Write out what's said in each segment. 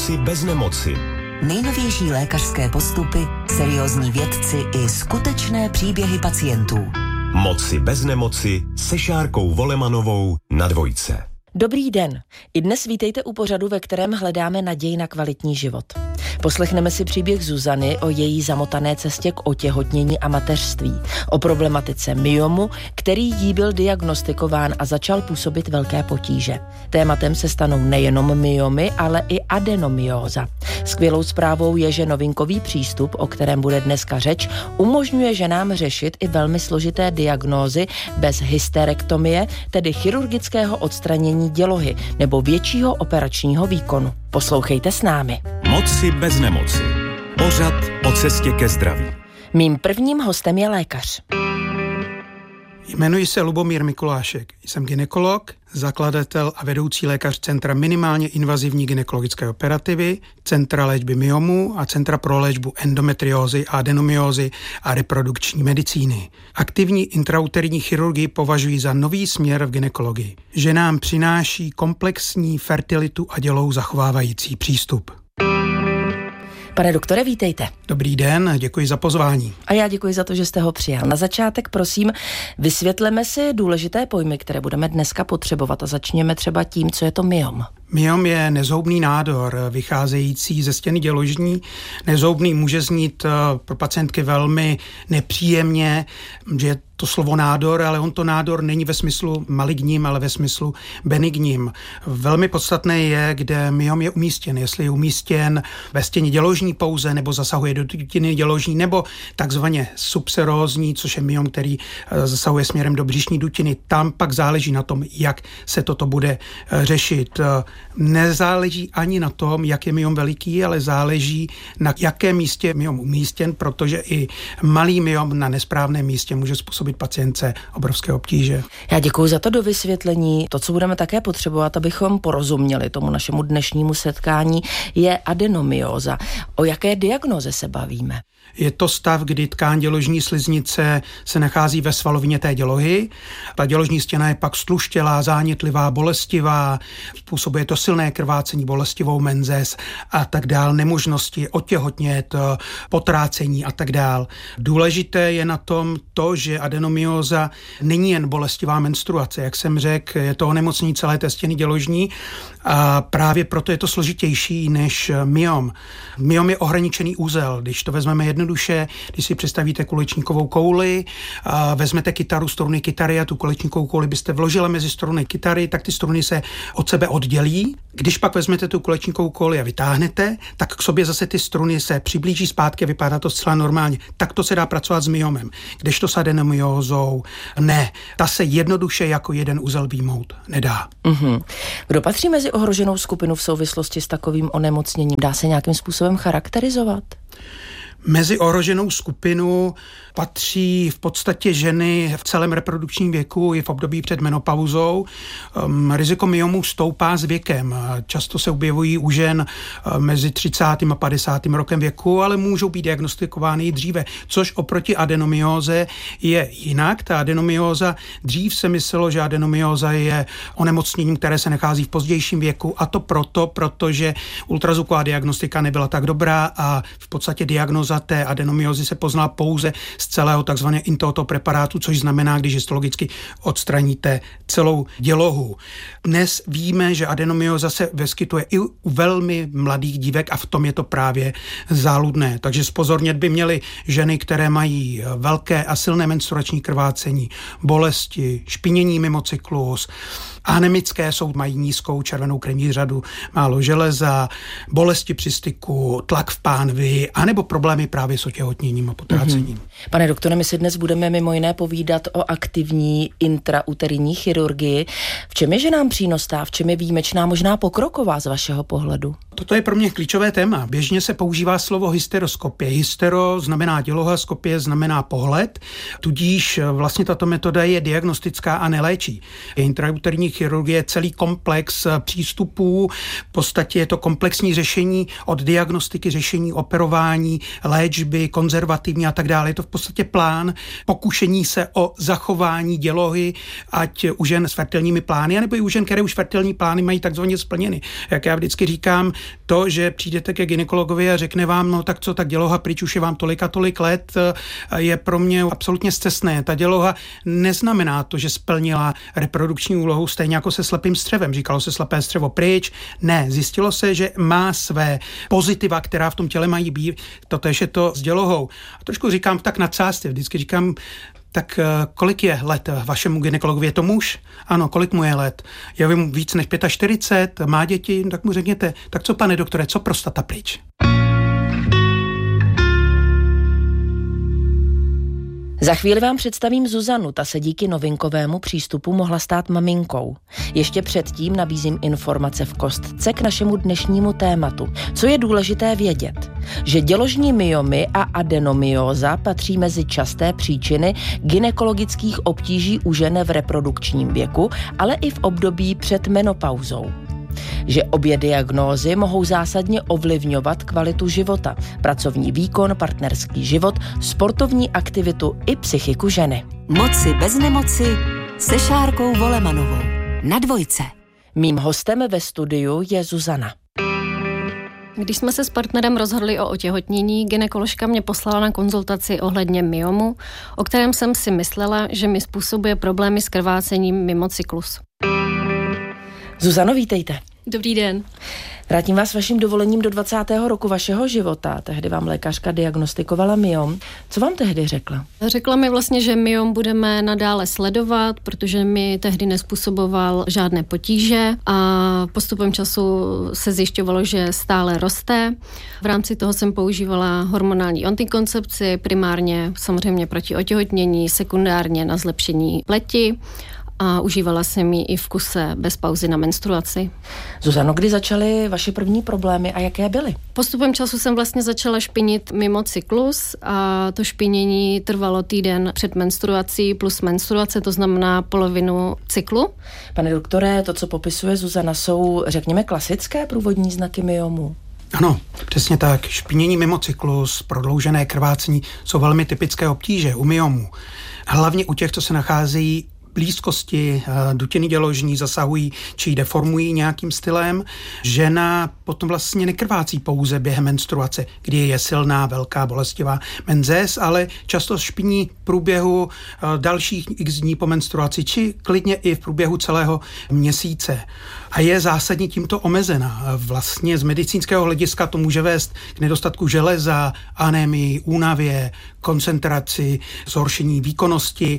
Moci bez nemoci. Nejnovější lékařské postupy, seriózní vědci i skutečné příběhy pacientů. Moci bez nemoci se Šárkou Volemanovou na Dvojce. Dobrý den. I dnes vítejte u pořadu, ve kterém hledáme naději na kvalitní život. Poslechneme si příběh Zuzany o její zamotané cestě k otěhotnění a mateřství, o problematice myomu, který jí byl diagnostikován a začal působit velké potíže. Tématem se stanou nejenom myomy, ale i adenomyóza. Skvělou zprávou je, že novinkový přístup, o kterém bude dneska řeč, umožňuje ženám řešit i velmi složité diagnózy bez hysterektomie, tedy chirurgického odstranění dělohy nebo většího operačního výkonu. Poslouchejte s námi. Moci bez nemoci. Pořad o cestě ke zdraví. Mým prvním hostem je lékař. Jmenuji se Lubomír Mikulášek. Jsem gynekolog, zakladatel a vedoucí lékař Centra minimálně invazivní gynekologické operativy, Centra léčby myomů a Centra pro léčbu endometriózy, adenomyózy a reprodukční medicíny. Aktivní intrauterní chirurgii považuji za nový směr v gynekologii. Ženám přináší komplexní fertilitu a dělohu zachovávající přístup. Pane doktore, vítejte. Dobrý den, děkuji za pozvání. A já děkuji za to, že jste ho přijal. Na začátek, prosím, vysvětleme si důležité pojmy, které budeme dneska potřebovat a začněme třeba tím, co je to myom. Myom je nezhoubný nádor vycházející ze stěny děložní. Nezhoubný může znít pro pacientky velmi nepříjemně, že je to slovo nádor, ale on to nádor není ve smyslu maligním, ale ve smyslu benigním. Velmi podstatné je, kde myom je umístěn. Jestli je umístěn ve stěně děložní pouze, nebo zasahuje do dutiny děložní, nebo takzvaně subserózní, což je myom, který zasahuje směrem do břišní dutiny. Tam pak záleží na tom, jak se toto bude řešit. Nezáleží ani na tom, jak je myom veliký, ale záleží na jakém místě je myom umístěn, protože i malý myom na nesprávném místě může způsobit pacientce obrovské obtíže. Já děkuji za to dovysvětlení. To, co budeme také potřebovat, abychom porozuměli tomu našemu dnešnímu setkání, je adenomyóza. O jaké diagnóze se bavíme? Je to stav, kdy tkáň děložní sliznice se nachází ve svalovině té dělohy. Ta děložní stěna je pak stluštělá, zánětlivá, bolestivá, způsobuje to silné krvácení, bolestivou menzes a tak dál, nemožnosti otěhotnět, potrácení a tak dál. Důležité je na tom to, že adenomyóza není jen bolestivá menstruace, jak jsem řekl, je to onemocnění celé té stěny děložní a právě proto je to složitější než myom. Myom je ohraničený úzel, když to vezmeme jednoduše, když si představíte kulečníkovou kouli, vezmete kytaru, struny kytary a tu kulečníkovou kouli byste vložila mezi struny kytary, tak ty struny se od sebe oddělí. Když pak vezmete tu kulečníkovou kouli a vytáhnete, tak k sobě zase ty struny se přiblíží zpátky, vypadá to zcela normálně. Tak to se dá pracovat s myomem. Kdežto s adenomyózou ne. Ta se jednoduše jako jeden úzel výjmout nedá. Kdo patří mezi ohroženou skupinu v souvislosti s takovým onemocněním? Dá se nějakým způsobem charakterizovat? Mezi ohroženou skupinu patří v podstatě ženy v celém reprodukčním věku i v období před menopauzou. Riziko myomů stoupá s věkem. Často se objevují u žen mezi 30. a 50. rokem věku, ale můžou být diagnostikovány i dříve, což oproti adenomyóze je jinak. Ta adenomyóza, dřív se myslelo, že adenomyóza je onemocněním, které se nachází v pozdějším věku, a to protože ultrazvuková diagnostika nebyla tak dobrá a v podstatě diagnóza té adenomyózy se poznala pouze z celého takzvaného in toto preparátu, což znamená, když histologicky odstraníte celou dělohu. Dnes víme, že adenomyóza se vyskytuje i u velmi mladých dívek a v tom je to právě záludné. Takže zpozornět by měly ženy, které mají velké a silné menstruační krvácení, bolesti, špinění mimo cyklus. Anemické mají nízkou červenou krevní řadu, málo železa, bolesti při styku, tlak v pánvi, anebo problémy právě s otěhotněním a potrácením. Pane doktore, my si dnes budeme mimo jiné povídat o aktivní intrauterní chirurgii. V čem je ženám přínosná, v čem je výjimečná, možná pokroková z vašeho pohledu? Toto je pro mě klíčové téma. Běžně se používá slovo hysteroskopie. Hystero znamená děloha, skopie znamená pohled, tudíž vlastně tato metoda je diagnostická a neléčí. Intrauterní chirurgie je celý komplex přístupů, v podstatě je to komplexní řešení od diagnostiky, řešení operování, léčby, konzervativní a tak dále. Je to v podstatě plán pokušení se o zachování dělohy, ať u žen s fertilními plány, anebo i u žen, které už fertilní plány mají takzvaně splněny. Jak já vždycky říkám, To, že přijdete ke gynekologovi a řekne vám, no tak co, tak děloha pryč, už je vám tolik a tolik let, je pro mě absolutně scestné. Ta děloha neznamená to, že splnila reprodukční úlohu stejně jako se slepým střevem. Říkalo se slepé střevo pryč. Ne, zjistilo se, že má své pozitiva, která v tom těle mají být. Totéž je to s dělohou. A trošku říkám tak nadsázce, vždycky říkám, tak kolik je let vašemu gynekologovi? Je to muž? Ano, kolik mu je let? Je mu víc než 45, má děti? Tak mu řekněte, tak co, pane doktore, co prostata pryč? Za chvíli vám představím Zuzanu, ta se díky novinkovému přístupu mohla stát maminkou. Ještě předtím nabízím informace v kostce k našemu dnešnímu tématu. Co je důležité vědět? Že děložní myomy a adenomyóza patří mezi časté příčiny gynekologických obtíží u žen v reprodukčním věku, ale i v období před menopauzou. Že obě diagnózy mohou zásadně ovlivňovat kvalitu života, pracovní výkon, partnerský život, sportovní aktivitu i psychiku ženy. Moci bez nemoci se Šárkou Volemanovou na Dvojce. Mým hostem ve studiu je Zuzana. Když jsme se s partnerem rozhodli o otěhotnění, gynekoložka mě poslala na konzultaci ohledně myomu, o kterém jsem si myslela, že mi způsobuje problémy s krvácením mimo cyklus. Zuzano, vítejte. Dobrý den. Vrátím vás vaším dovolením do 20. roku vašeho života. Tehdy vám lékařka diagnostikovala myom. Co vám tehdy řekla? Řekla mi vlastně, že myom budeme nadále sledovat, protože mi tehdy nezpůsoboval žádné potíže a postupem času se zjišťovalo, že stále roste. V rámci toho jsem používala hormonální antikoncepci, primárně samozřejmě proti otěhotnění, sekundárně na zlepšení pleti. A užívala jsem ji i v kuse bez pauzy na menstruaci. Zuzano, kdy začaly vaše první problémy a jaké byly? Postupem času jsem vlastně začala špinit mimo cyklus a to špinění trvalo týden před menstruací plus menstruace, to znamená polovinu cyklu. Pane doktore, to, co popisuje Zuzana, jsou, řekněme, klasické průvodní znaky myomu? Ano, přesně tak. Špinění mimo cyklus, prodloužené krvácení jsou velmi typické obtíže u myomu. Hlavně u těch, co se nacházejí blízkosti dutiny děložní, zasahují či deformují nějakým stylem. Žena potom vlastně nekrvácí pouze během menstruace, kdy je silná, velká, bolestivá menzes, ale často špiní v průběhu dalších x dní po menstruaci, či klidně i v průběhu celého měsíce. A je zásadně tímto omezena. Vlastně z medicínského hlediska to může vést k nedostatku železa, anémii, únavě, koncentraci, zhoršení výkonnosti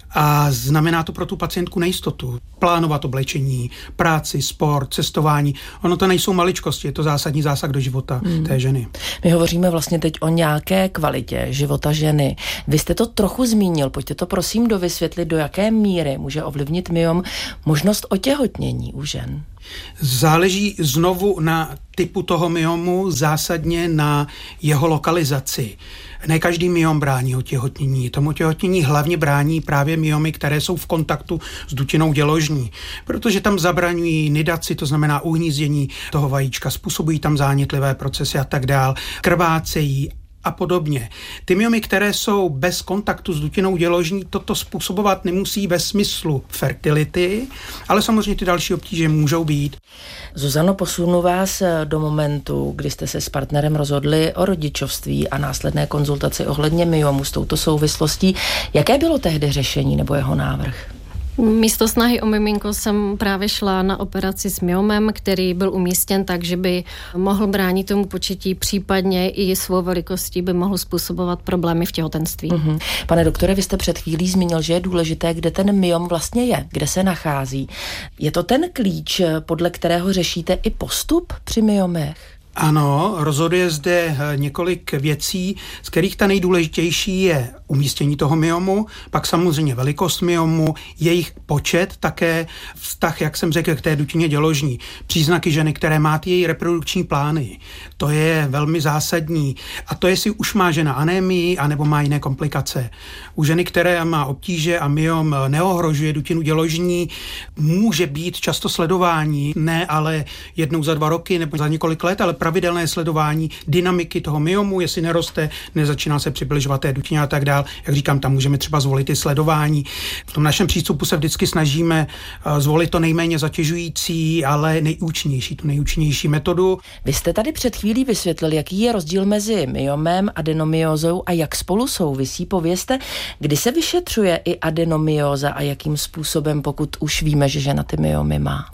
a znamená to pro tu pacientku nejistotu. Plánovat oblečení, práci, sport, cestování. Ono to nejsou maličkosti, je to zásadní zásah do života té ženy. My hovoříme vlastně teď o nějaké kvalitě života ženy. Vy jste to trochu zmínil, pojďte to prosím dovysvětlit, do jaké míry může ovlivnit myom možnost otěhotnění u žen. Záleží znovu na typu toho myomu, zásadně na jeho lokalizaci. Ne každý myom brání otěhotnění. Tomu otěhotnění hlavně brání právě myomy, které jsou v kontaktu s dutinou děložní, protože tam zabraňují nidaci, to znamená uhnízdění toho vajíčka, způsobují tam zánětlivé procesy a tak dál, krvácejí a podobně. Ty myomy, které jsou bez kontaktu s dutinou děložní, toto způsobovat nemusí ve smyslu fertility, ale samozřejmě ty další obtíže můžou být. Zuzano, posunu vás do momentu, kdy jste se s partnerem rozhodli o rodičovství a následné konzultaci ohledně myomu s touto souvislostí. Jaké bylo tehdy řešení nebo jeho návrh? Místo snahy o miminko jsem právě šla na operaci s myomem, který byl umístěn tak, že by mohl bránit tomu početí, případně i svou velikostí by mohl způsobovat problémy v těhotenství. Pane doktore, vy jste před chvílí zmínil, že je důležité, kde ten myom vlastně je, kde se nachází. Je to ten klíč, podle kterého řešíte i postup při myomech? Ano, rozhoduje zde několik věcí, z kterých ta nejdůležitější je umístění toho myomu, pak samozřejmě velikost myomu, jejich počet, také vztah, jak jsem řekl, k té dutině děložní, příznaky ženy, které má ty její reprodukční plány. To je velmi zásadní. A to, jestli už má žena anémii, anebo má jiné komplikace. U ženy, které má obtíže a myom neohrožuje dutinu děložní, může být často sledování, ne ale jednou za 2 roky nebo za několik let, ale pravidelné sledování dynamiky toho myomu, jestli neroste, nezačíná se přibližovat té dutině a tak dál. Jak říkám, tam můžeme třeba zvolit i sledování. V tom našem přístupu se vždycky snažíme zvolit to nejméně zatěžující, ale nejúčinnější metodu. Vy jste tady před chvílí vysvětlil, jaký je rozdíl mezi myomem, adenomyózou a jak spolu souvisí. Povězte, kdy se vyšetřuje i adenomyóza a jakým způsobem, pokud už víme, že žena ty myomy má?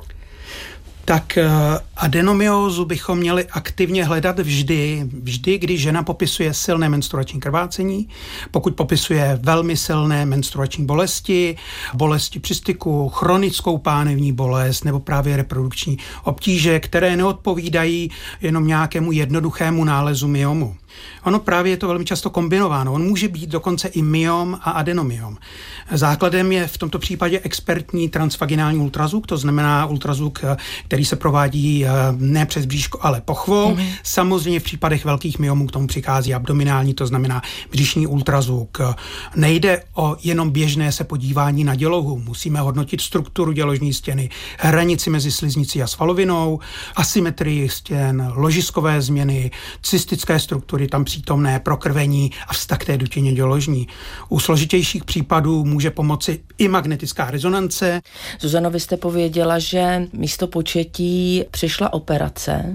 Tak adenomyózu bychom měli aktivně hledat vždy, když žena popisuje silné menstruační krvácení, pokud popisuje velmi silné menstruační bolesti při styku, chronickou pánevní bolest nebo právě reprodukční obtíže, které neodpovídají jenom nějakému jednoduchému nálezu myomu. Ono právě je to velmi často kombinováno. On může být dokonce i myom a adenomyom. Základem je v tomto případě expertní transvaginální ultrazvuk, to znamená ultrazvuk, který se provádí ne přes bříško, ale pochvou. Samozřejmě v případech velkých myomů k tomu přichází abdominální, to znamená břišní ultrazvuk. Nejde o jenom běžné se podívání na dělohu. Musíme hodnotit strukturu děložní stěny, hranici mezi sliznicí a svalovinou, asymetrii stěn, ložiskové změny, cystické struktury tam přítomné, prokrvení a vztah té dutině děložní. U složitějších případů může pomoci i magnetická rezonance. Zuzano, vy jste pověděla, že místo početí přišla operace.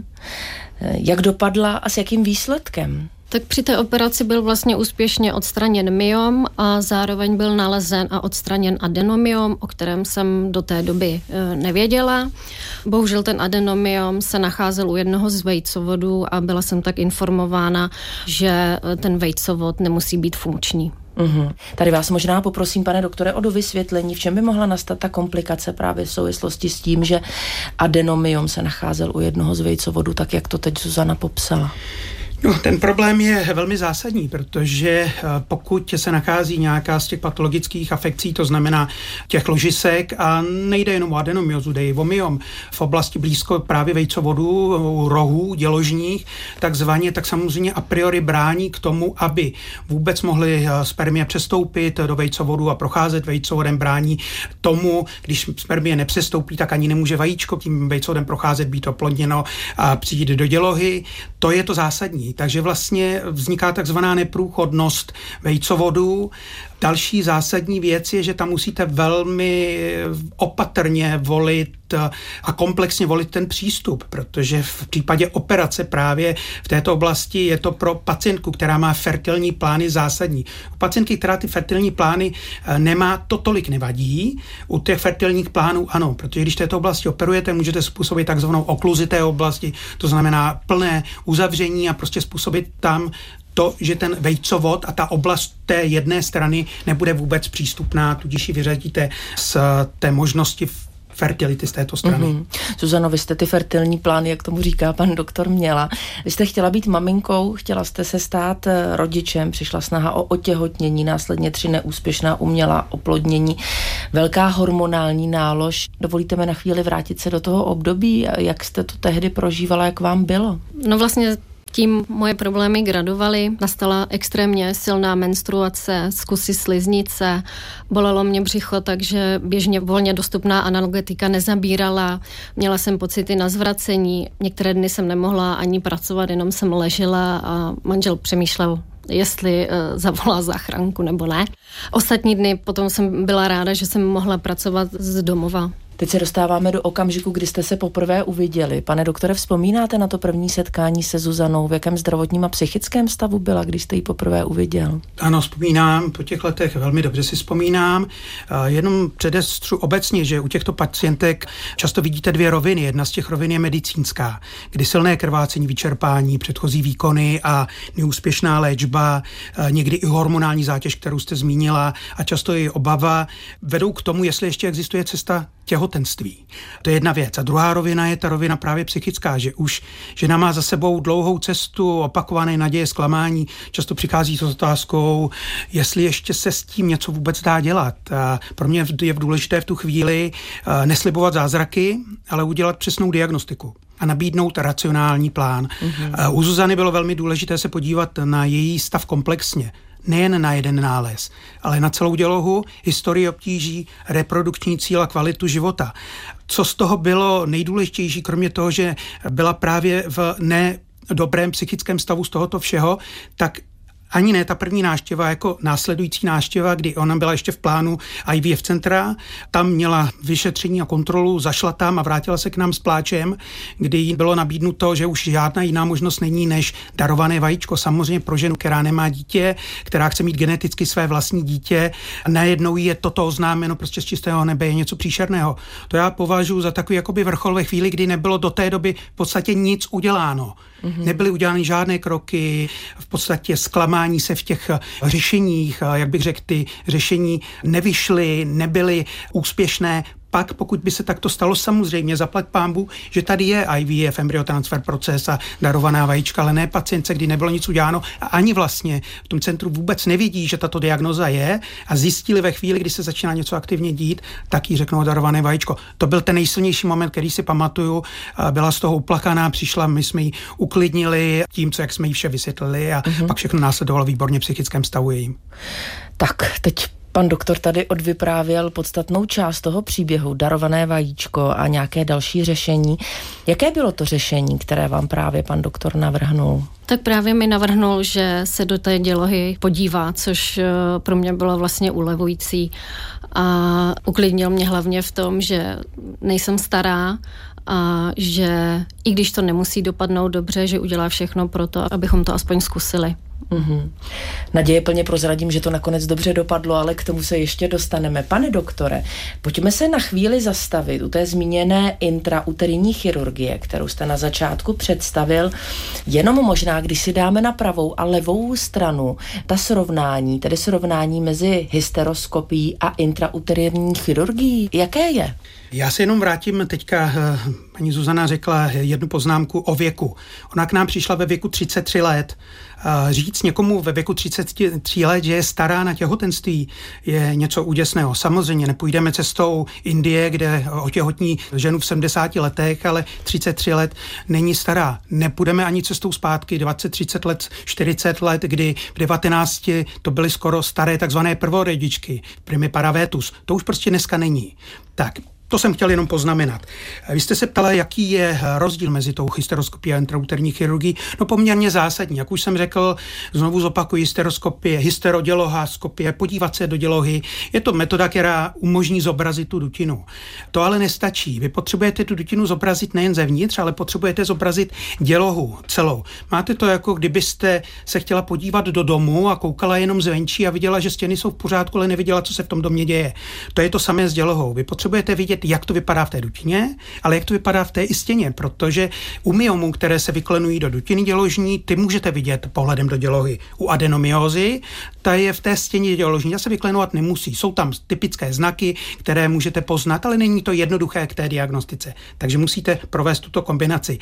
Jak dopadla a s jakým výsledkem? Tak při té operaci byl vlastně úspěšně odstraněn myom a zároveň byl nalezen a odstraněn adenomyom, o kterém jsem do té doby nevěděla. Bohužel ten adenomyom se nacházel u jednoho z vejcovodů a byla jsem tak informována, že ten vejcovod nemusí být funkční. Tady vás možná poprosím, pane doktore, o dovysvětlení, v čem by mohla nastat ta komplikace právě v souvislosti s tím, že adenomyom se nacházel u jednoho z vejcovodů, tak jak to teď Zuzana popsala. No, ten problém je velmi zásadní, protože pokud se nachází nějaká z těch patologických afekcí, to znamená těch ložisek, a nejde jenom o adenomyózu, jde i o myom, v oblasti blízko právě vejcovodů, rohů děložních, tak samozřejmě a priori brání k tomu, aby vůbec mohly spermie přestoupit do vejcovodu a procházet vejcovodem, brání tomu, když spermie nepřestoupí, tak ani nemůže vajíčko tím vejcovodem procházet, být oplodněno a přijít do dělohy. To je to zásadní. Takže vlastně vzniká takzvaná neprůchodnost vejcovodů. Další zásadní věc je, že tam musíte velmi opatrně volit a komplexně volit ten přístup, protože v případě operace právě v této oblasti je to pro pacientku, která má fertilní plány, zásadní. U pacientky, která ty fertilní plány nemá, to tolik nevadí. U těch fertilních plánů ano, protože když v této oblasti operujete, můžete způsobit takzvanou okluzi té oblasti, to znamená plné uzavření a prostě způsobit tam to, že ten vejcovod a ta oblast té jedné strany nebude vůbec přístupná, tudíž ji vyřadíte z té možnosti fertility z této strany. Zuzano, vy jste ty fertilní plány, jak tomu říká pan doktor, měla. Vy jste chtěla být maminkou, chtěla jste se stát rodičem, přišla snaha o otěhotnění, následně 3 neúspěšná umělá oplodnění, velká hormonální nálož. Dovolíte mi na chvíli vrátit se do toho období? Jak jste to tehdy prožívala, jak vám bylo? No vlastně tím moje problémy gradovaly, nastala extrémně silná menstruace, zkusy sliznice, bolelo mě břicho, takže běžně volně dostupná analgetika nezabírala, měla jsem pocity na zvracení, některé dny jsem nemohla ani pracovat, jenom jsem ležela a manžel přemýšlel, jestli zavolá záchranku nebo ne. Ostatní dny potom jsem byla ráda, že jsem mohla pracovat z domova. Teď se dostáváme do okamžiku, kdy jste se poprvé uviděli. Pane doktore, vzpomínáte na to první setkání se Zuzanou? V jakém zdravotním a psychickém stavu byla, když jste ji poprvé uviděl? Ano, vzpomínám, po těch letech velmi dobře si vzpomínám. Jenom předestřu obecně, že u těchto pacientek často vidíte 2 roviny. Jedna z těch rovin je medicínská, kdy silné krvácení, vyčerpání, předchozí výkony a neúspěšná léčba, někdy i hormonální zátěž, kterou jste zmínila, a často i obava vedou k tomu, jestli ještě existuje cesta těhotenství. To je jedna věc. A druhá rovina je ta rovina právě psychická, že už žena má za sebou dlouhou cestu, opakované naděje, zklamání, často přichází s otázkou, jestli ještě se s tím něco vůbec dá dělat. A pro mě je důležité v tu chvíli neslibovat zázraky, ale udělat přesnou diagnostiku a nabídnout racionální plán. U Zuzany bylo velmi důležité se podívat na její stav komplexně. Nejen na jeden nález, ale na celou dělohu, historii obtíží, reprodukční cíl a kvalitu života. Co z toho bylo nejdůležitější, kromě toho, že byla právě v dobrém psychickém stavu z tohoto všeho, tak ani ne ta první návštěva, jako následující návštěva, kdy ona byla ještě v plánu IVF centra, tam měla vyšetření a kontrolu, zašla tam a vrátila se k nám s pláčem, kdy jí bylo nabídnuto, že už žádná jiná možnost není než darované vajíčko. Samozřejmě pro ženu, která nemá dítě, která chce mít geneticky své vlastní dítě, najednou je toto oznámeno prostě z čistého nebe, je něco příšerného. To já považuji za takový jakoby vrchol ve chvíli, kdy nebylo do té doby v podstatě nic uděláno. Nebyly udělány žádné kroky, v podstatě zklamání se v těch řešeních, jak bych řekl, ty řešení nevyšly, nebyly úspěšné. Pak, pokud by se takto stalo, samozřejmě zaplať pánbůh, že tady je IVF, embryotransfer proces a darovaná vajíčka, ale ne pacientce, kdy nebylo nic uděláno a ani vlastně v tom centru vůbec nevidí, že tato diagnoza je a zjistili ve chvíli, kdy se začíná něco aktivně dít, tak jí řeknou darované vajíčko. To byl ten nejsilnější moment, který si pamatuju. Byla z toho uplakaná, přišla, my jsme ji uklidnili tím, jak jsme jí vše vysvětlili a pak všechno následovalo výborně v psychickém stavu jejím. Tak, teď pan doktor tady odvyprávěl podstatnou část toho příběhu, darované vajíčko a nějaké další řešení. Jaké bylo to řešení, které vám právě pan doktor navrhnul? Tak právě mi navrhnul, že se do té dělohy podívá, což pro mě bylo vlastně ulevující a uklidnil mě hlavně v tom, že nejsem stará a že i když to nemusí dopadnout dobře, že udělá všechno pro to, abychom to aspoň zkusili. Naděje plně prozradím, že to nakonec dobře dopadlo, ale k tomu se ještě dostaneme. Pane doktore, pojďme se na chvíli zastavit u té zmíněné intrauterínní chirurgie, kterou jste na začátku představil. Jenom možná, když si dáme na pravou a levou stranu ta srovnání, tedy srovnání mezi hysteroskopií a intrauterínní chirurgií, jaké je? Já se jenom vrátím teďka, paní Zuzana řekla jednu poznámku o věku. Ona k nám přišla ve věku 33 let. Říct někomu ve věku 33 let, že je stará na těhotenství, je něco úděsného. Samozřejmě nepůjdeme cestou Indie, kde otěhotní ženu v 70 letech, ale 33 let není stará. Nepůjdeme ani cestou zpátky 20, 30 let, 40 let, kdy v 19 to byly skoro staré takzvané prvorodičky, primipara vetus. To už prostě dneska není. Tak, to jsem chtěl jenom poznamenat. Vy jste se ptala, jaký je rozdíl mezi tou hysteroskopií a intrauterní chirurgií. No poměrně zásadní. Jak už jsem řekl, znovu zopakuji, hysteroskopie, hysteroděloháskopie, podívat se do dělohy. Je to metoda, která umožní zobrazit tu dutinu. To ale nestačí. Vy potřebujete tu dutinu zobrazit nejen zevnitř, ale potřebujete zobrazit dělohu celou. Máte to jako kdybyste se chtěla podívat do domu a koukala jenom zvenčí a viděla, že stěny jsou v pořádku, ale neviděla, co se v tom domě děje. To je to samé s dělohou. Vy potřebujete vidět, jak to vypadá v té dutině, ale jak to vypadá v té i stěně, protože u myomů, které se vyklenují do dutiny děložní, ty můžete vidět pohledem do dělohy. U adenomyózy, ta je v té stěně děložní, ta se vyklenovat nemusí. Jsou tam typické znaky, které můžete poznat, ale není to jednoduché k té diagnostice. Takže musíte provést tuto kombinaci.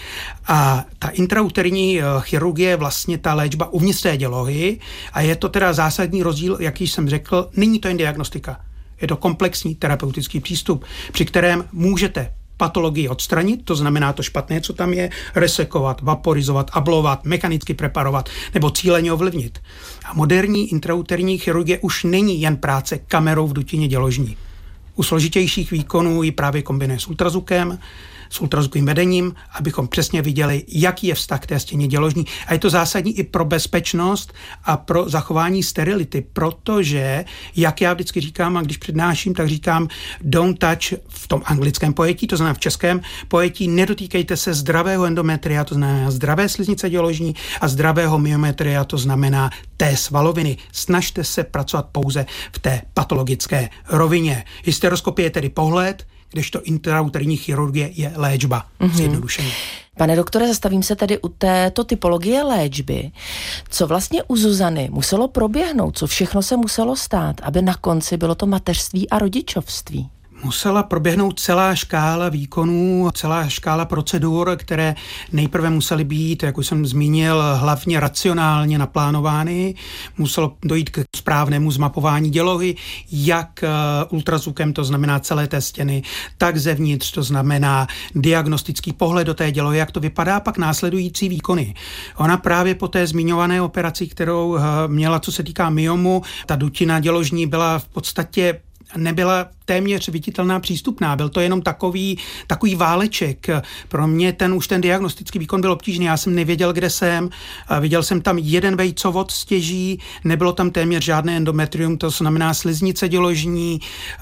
A ta intrauterní chirurgie je vlastně ta léčba uvnitř té dělohy a je to teda zásadní rozdíl, jak již jsem řekl, není to jen diagnostika. Je to komplexní terapeutický přístup, při kterém můžete patologii odstranit, to znamená to špatné, co tam je, resekovat, vaporizovat, ablovat, mechanicky preparovat nebo cíleně ovlivnit. A moderní intrauterní chirurgie už není jen práce kamerou v dutině děložní. U složitějších výkonů ji právě kombinuje s ultrazvukem, s ultrazvukovým vedením, abychom přesně viděli, jaký je vztah k té stěně děložní. A je to zásadní i pro bezpečnost a pro zachování sterility, protože, jak já vždycky říkám, a když přednáším, tak říkám don't touch v tom anglickém pojetí, to znamená v českém pojetí, nedotýkejte se zdravého endometria, to znamená zdravé sliznice děložní a zdravého myometria, to znamená té svaloviny. Snažte se pracovat pouze v té patologické rovině. Hysteroskopie je tedy pohled, kdežto intrauterní chirurgie je léčba. Zjednodušeně. Pane doktore, zastavím se tedy u této typologie léčby. Co vlastně u Zuzany muselo proběhnout? Co všechno se muselo stát, aby na konci bylo to mateřství a rodičovství? Musela proběhnout celá škála výkonů, celá škála procedur, které nejprve musely být, jak už jsem zmínil, hlavně racionálně naplánovány. Muselo dojít k správnému zmapování dělohy, jak ultrazvukem, to znamená celé té stěny, tak zevnitř, to znamená diagnostický pohled do té dělohy, jak to vypadá, pak následující výkony. Ona právě po té zmiňované operaci, kterou měla, co se týká myomu, ta dutina děložní byla v podstatě nebyla téměř viditelná, přístupná. Byl to jenom takový váleček. Pro mě ten diagnostický výkon byl obtížný. Já jsem nevěděl, kde jsem. Viděl jsem tam jeden vejcovod stěží, nebylo tam téměř žádné endometrium, to znamená sliznice děložní,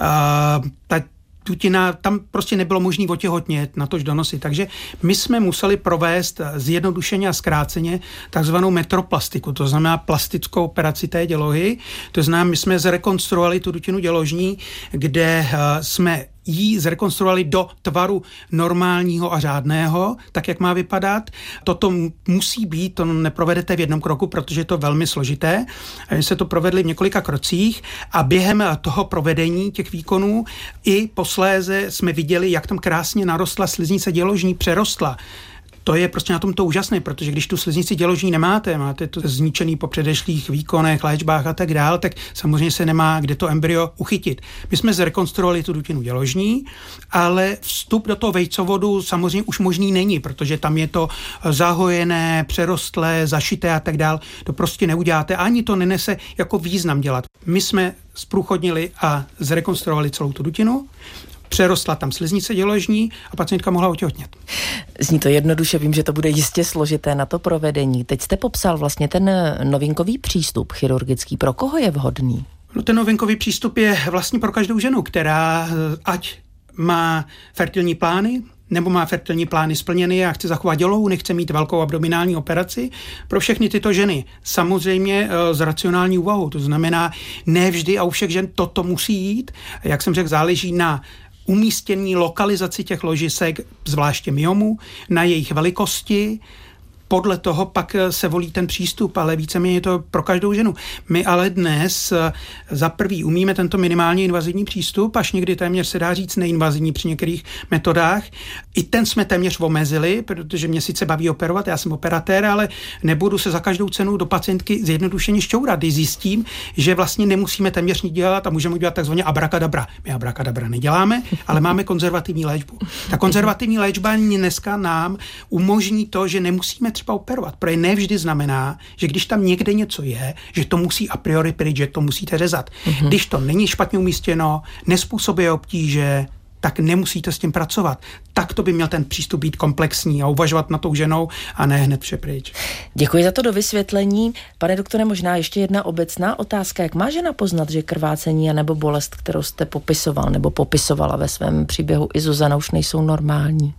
ta tutina, tam prostě nebylo možné otěhotnět, natož donosit. Takže my jsme museli provést zjednodušeně a zkráceně takzvanou metroplastiku, to znamená plastickou operaci té dělohy. To znamená, my jsme zrekonstruovali tu dutinu děložní, kde jsme ji zrekonstruovali do tvaru normálního a řádného, tak, jak má vypadat. Toto musí být, to neprovedete v jednom kroku, protože je to velmi složité. My se to provedli v několika krocích a během toho provedení těch výkonů i posléze jsme viděli, jak tam krásně narostla sliznice děložní, přerostla. To je prostě na tom to úžasné, protože když tu sliznici děložní máte to zničený po předešlých výkonech, léčbách a tak dál, tak samozřejmě se nemá kde to embryo uchytit. My jsme zrekonstruovali tu dutinu děložní, ale vstup do toho vejcovodu samozřejmě už možný není, protože tam je to zahojené, přerostlé, zašité a tak dál. To prostě neuděláte, ani to nenese jako význam dělat. My jsme zprůchodnili a zrekonstruovali celou tu dutinu, přerostla tam sliznice děložní a pacientka mohla otěhotnět. Zní to jednoduše, vím, že to bude jistě složité na to provedení. Teď jste popsal vlastně ten novinkový přístup chirurgický. Pro koho je vhodný? No, ten novinkový přístup je vlastně pro každou ženu, která ať má fertilní plány, nebo má fertilní plány splněny a chce zachovat dělohu, nechce mít velkou abdominální operaci. Pro všechny tyto ženy samozřejmě s racionální úvahou. To znamená, ne vždy a u všech žen toto musí jít. Jak jsem řekl, záleží na umístění, lokalizaci těch ložisek, zvláště myomu, na jejich velikosti. Podle toho pak se volí ten přístup, ale víceméně je to pro každou ženu. My ale dnes za prvý umíme tento minimálně invazivní přístup, až někdy téměř se dá říct neinvazivní při některých metodách. I ten jsme téměř omezili, protože mě sice baví operovat, já jsem operatér, ale nebudu se za každou cenu do pacientky zjednodušeně šťourat, když zjistím, že vlastně nemusíme téměř nic dělat a můžeme udělat takzvaně abracadabra. My abracadabra neděláme, ale máme konzervativní léčbu. Ta konzervativní léčba dneska nám umožní to, že nemusíme třeba operovat, protože nevždy znamená, že když tam někde něco je, že to musí a priori pryč, že to musíte řezat. Když to není špatně umístěno, nezpůsobuje obtíže, tak nemusíte s tím pracovat. Tak to by měl ten přístup být komplexní a uvažovat na tou ženou a ne hned vše pryč. Děkuji za to dovysvětlení. Pane doktore, možná ještě jedna obecná otázka. Jak má žena poznat, že krvácení nebo bolest, kterou jste popisoval nebo popisovala ve svém příběhu i Zuzana, už nejsou normální?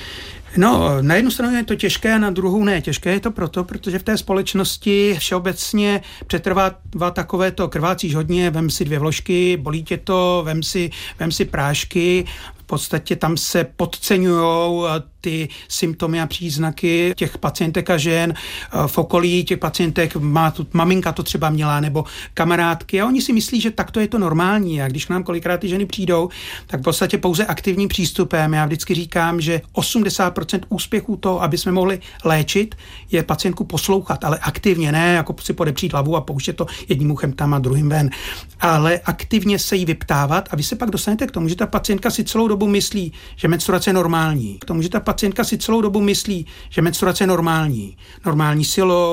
No, na jednu stranu je to těžké a na druhou ne. Těžké je to proto, protože v té společnosti všeobecně přetrvá takovéto krvácíš hodně, vem si 2 vložky, bolí tě to, vem si prášky. V podstatě tam se podceňujou ty symptomy a příznaky těch pacientek a žen. V okolí těch pacientek maminka to třeba měla, nebo kamarádky a oni si myslí, že takto je to normální. A když k nám kolikrát ty ženy přijdou, tak v podstatě pouze aktivním přístupem. Já vždycky říkám, že 80% úspěchů toho, aby jsme mohli léčit, je pacientku poslouchat, ale aktivně, ne jako si podepřít hlavu a pouštět to jedním uchem tam a druhým ven, ale aktivně se jí vyptávat a vy se pak dostanete k tomu, že ta pacientka si celou dobu myslí, že menstruace je normální. K tomu, že ta pacientka si celou dobu myslí, že menstruace je normální silou,